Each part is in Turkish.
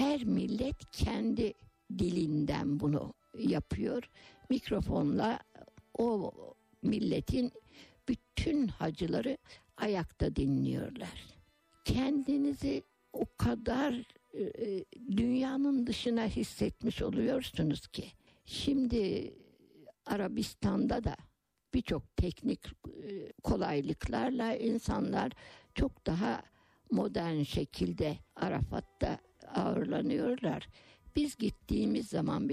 Her millet kendi dilinden bunu yapıyor. Mikrofonla o milletin bütün hacıları ayakta dinliyorlar. Kendinizi o kadar dünyanın dışına hissetmiş oluyorsunuz ki. Şimdi Arabistan'da da birçok teknik kolaylıklarla insanlar çok daha modern şekilde Arafat'ta ağırlanıyorlar. Biz gittiğimiz zaman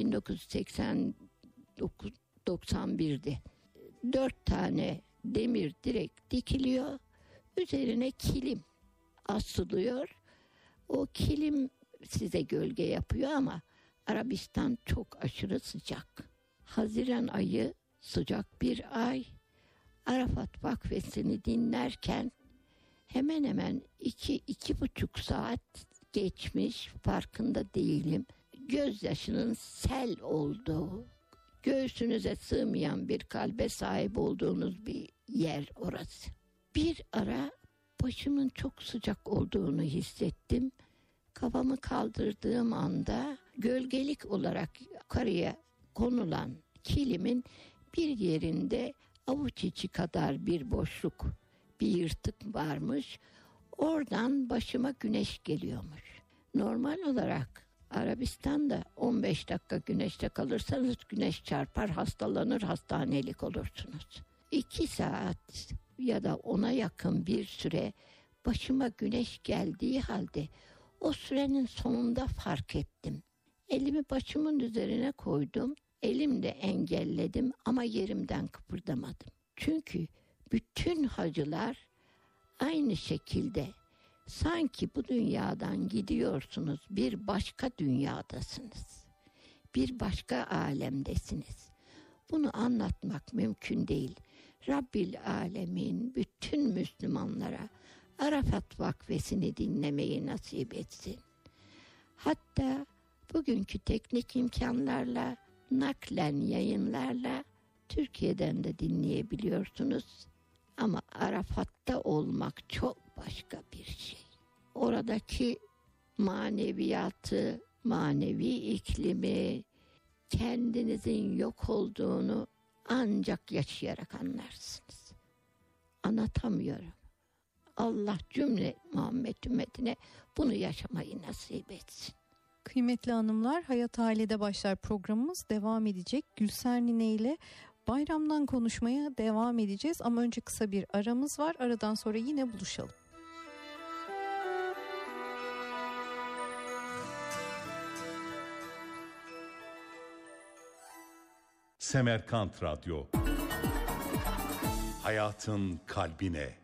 1991'de 4 tane demir direk dikiliyor. Üzerine kilim asılıyor. O kilim size gölge yapıyor ama Arabistan çok aşırı sıcak. Haziran ayı sıcak bir ay. Arafat vakfesini dinlerken hemen hemen 2-2,5 saat geçmiş, farkında değilim. Gözyaşının sel olduğu, göğsünüze sığmayan bir kalbe sahip olduğunuz bir yer orası. Bir ara başımın çok sıcak olduğunu hissettim. Kafamı kaldırdığım anda gölgelik olarak yukarıya konulan kilimin bir yerinde avuç içi kadar bir boşluk, bir yırtık varmış. Oradan başıma güneş geliyormuş. Normal olarak Arabistan'da 15 dakika güneşte kalırsanız güneş çarpar, hastalanır, hastanelik olursunuz. 2 saat ya da ona yakın bir süre başıma güneş geldiği halde o sürenin sonunda fark ettim. Elimi başımın üzerine koydum, elimle engelledim ama yerimden kıpırdamadım. Çünkü bütün hacılar aynı şekilde sanki bu dünyadan gidiyorsunuz, bir başka dünyadasınız. Bir başka alemdesiniz. Bunu anlatmak mümkün değil. Rabbil Alemin bütün Müslümanlara Arafat vakfesini dinlemeyi nasip etsin. Hatta bugünkü teknik imkanlarla, naklen yayınlarla Türkiye'den de dinleyebiliyorsunuz. Ama Arafat'ta olmak çok başka bir şey. Oradaki maneviyatı, manevi iklimi, kendinizin yok olduğunu ancak yaşayarak anlarsınız. Anlatamıyorum. Allah cümle Muhammed ümmetine bunu yaşamayı nasip etsin. Kıymetli hanımlar, Hayat Aile'de başlar programımız devam edecek. Gülser Nine ile bayramdan konuşmaya devam edeceğiz ama önce kısa bir aramız var. Aradan sonra yine buluşalım. Semerkant Radyo. Hayatın kalbine.